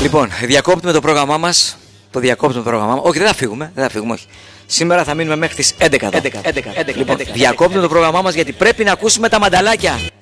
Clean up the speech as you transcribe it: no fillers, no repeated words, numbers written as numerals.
Λοιπόν, διακόπτουμε το πρόγραμμά μας. Το διακόπτουμε το πρόγραμμά μας. Όχι, δεν θα φύγουμε. Όχι. Σήμερα θα μείνουμε μέχρι τις 11. Λοιπόν, διακόπτουμε το πρόγραμμά μας γιατί πρέπει να ακούσουμε τα μανταλάκια.